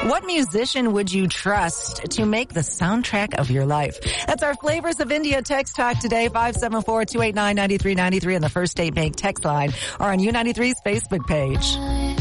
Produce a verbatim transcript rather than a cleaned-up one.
What musician would you trust to make the soundtrack of your life? That's our Flavors of India text talk today, five seven four, two eight nine, nine three nine three on the First State Bank text line or on U ninety-three's Facebook page.